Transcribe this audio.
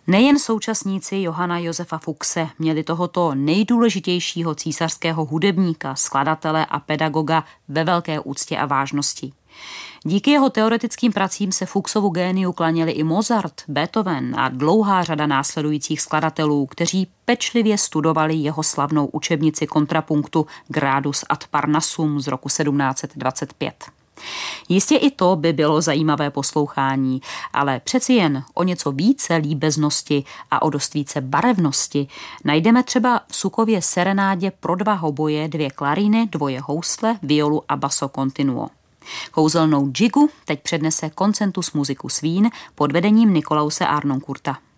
Nejen současníci Johanna Josefa Fuchse měli tohoto nejdůležitějšího císařského hudebníka, skladatele a pedagoga ve velké úctě a vážnosti. Díky jeho teoretickým pracím se Fuchsovu géniu klaněli i Mozart, Beethoven a dlouhá řada následujících skladatelů, kteří pečlivě studovali jeho slavnou učebnici kontrapunktu Gradus ad Parnassum z roku 1725. Jistě i to by bylo zajímavé poslouchání, ale přeci jen o něco více líbeznosti a o dost více barevnosti najdeme třeba v Sukově serenádě pro 2 hoboje, 2 klaríny, 2 housle, violu a basso continuo. Kouzelnou džigu teď přednese Concentus musicus Wien pod vedením Nikolause Arnoncourta.